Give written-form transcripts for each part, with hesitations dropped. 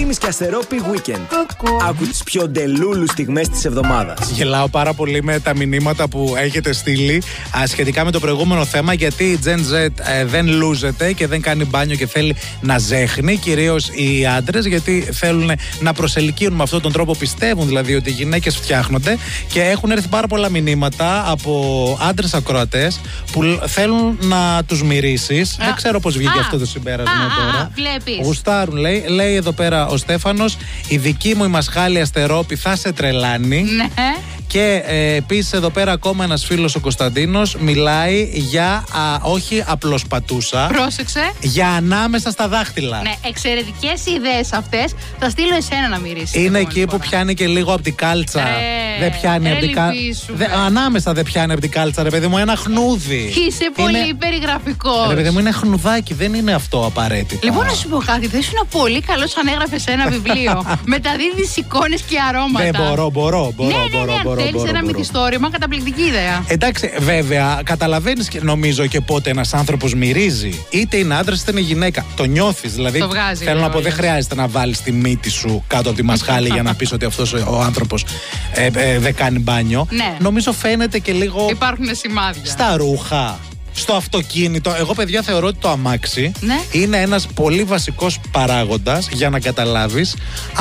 Ευθύμης και Αστερόπη Weekend. Άκου τις πιο ντελούλου στιγμές της εβδομάδας. Γελάω πάρα πολύ με τα μηνύματα που έχετε στείλει σχετικά με το προηγούμενο θέμα, γιατί η Gen Z δεν λούζεται και δεν κάνει μπάνιο και θέλει να ζέχνει, κυρίως οι άντρες, γιατί θέλουν να προσελκύουν με αυτόν τον τρόπο, πιστεύουν δηλαδή ότι οι γυναίκες φτιάχνονται, και έχουν έρθει πάρα πολλά μηνύματα από άντρες ακροατές που θέλουν να τους μυρίσεις. Δεν ξέρω πώς βγήκε αυτό το συμπέρασμα τώρα. Βλέπεις. Γουστάρουν, λέει εδώ πέρα ο Στέφανος, η δική μου η μασχάλη Αστερόπη θα σε τρελάνει. Ναι. Και επίσης εδώ πέρα ακόμα ένας φίλος, ο Κωνσταντίνος, μιλάει για όχι απλώς πατούσα. Πρόσεξε. Για ανάμεσα στα δάχτυλα. Ναι, εξαιρετικές ιδέες αυτές. Θα στείλω εσένα να μυρίσεις. Είναι εκεί που πιάνει και λίγο από την κάλτσα. Δεν πιάνει από την κάλτσα. Ανάμεσα δεν πιάνει από την κάλτσα, ρε παιδί μου, ένα χνούδι. Είσαι πολύ περιγραφικός. Ρε παιδί μου, είναι χνουδάκι, δεν είναι αυτό απαραίτητα. Λοιπόν, να σου πω κάτι. Δεν ήσουν πολύ καλός αν έγραφες ένα βιβλίο. Μεταδίδεις εικόνες και αρώματα. Δεν μπορώ. Θέλεις ένα μυθιστόρημα, καταπληκτική ιδέα. Εντάξει, βέβαια, καταλαβαίνεις και νομίζω και πότε ένας άνθρωπος μυρίζει. Είτε είναι άντρας είτε είναι γυναίκα. Το νιώθεις, δηλαδή. Το βγάζει. Θέλω να πω, δεν χρειάζεται να βάλεις τη μύτη σου κάτω από τη μασχάλη για να πεις ότι αυτός ο άνθρωπος δεν κάνει μπάνιο. Ναι. Νομίζω φαίνεται και λίγο. Υπάρχουν σημάδια. Στα ρούχα. Στο αυτοκίνητο. Εγώ, παιδιά, θεωρώ ότι το αμάξι είναι ένας πολύ βασικός παράγοντας για να καταλάβεις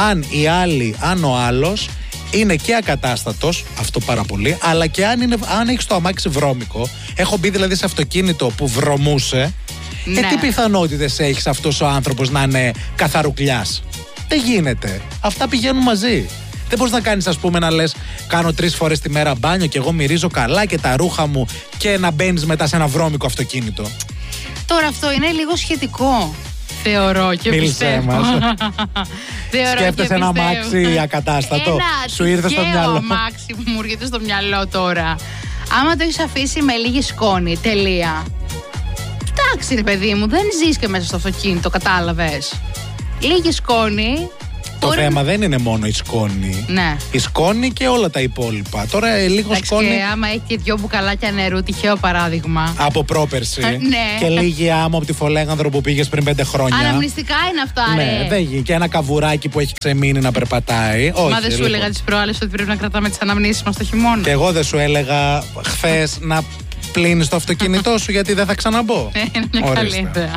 αν ο άλλος είναι και ακατάστατος, αυτό πάρα πολύ, αλλά και αν έχεις το αμάξι βρώμικο. Έχω μπει δηλαδή σε αυτοκίνητο που βρωμούσε. Τι πιθανότητες έχεις αυτός ο άνθρωπος να είναι καθαρουκλιάς? Δεν γίνεται. Αυτά πηγαίνουν μαζί. Δεν μπορείς να κάνεις, ας πούμε, να λες κάνω 3 φορές τη μέρα μπάνιο και εγώ μυρίζω καλά και τα ρούχα μου, και να μπαίνεις μετά σε ένα βρώμικο αυτοκίνητο. Τώρα αυτό είναι λίγο σχετικό. Θεωρώ και πιστεύω. Σκέφτεσαι ένα αμάξι ακατάστατο. Σου ήρθε στο μυαλό. Ένα αμάξι που μου έρχεται στο μυαλό τώρα. Άμα το έχεις αφήσει με λίγη σκόνη, τελεία. Εντάξει, ρε παιδί μου, δεν ζεις και μέσα στο αυτοκίνητο, κατάλαβες. Λίγη σκόνη. Το θέμα δεν είναι μόνο η σκόνη. Ναι. Η σκόνη και όλα τα υπόλοιπα. Τώρα λίγο σκόνη. Και άμα έχει και 2 μπουκαλάκια νερού, τυχαίο παράδειγμα. Από πρόπερση. Ναι. Και λίγη άμμο από τη Φολέγανδρο που πήγες πριν 5 χρόνια. Αναμνηστικά είναι αυτά, ναι, δεν γίνει. Και ένα καβουράκι που έχει ξεμείνει να περπατάει. Όχι. Μα δεν σου έλεγα τις προάλλες ότι πρέπει να κρατάμε τις αναμνήσεις μας το χειμώνα? Και εγώ δεν σου έλεγα χθες να πλύνεις το αυτοκίνητό σου, γιατί δεν θα ξαναμπω. Είναι μια καλή ιδέα.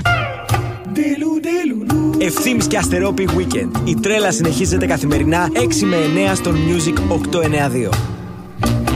Ευθύμης και Αστερόπη Weekend. Η τρέλα συνεχίζεται καθημερινά 6 με 9 στον Music 892.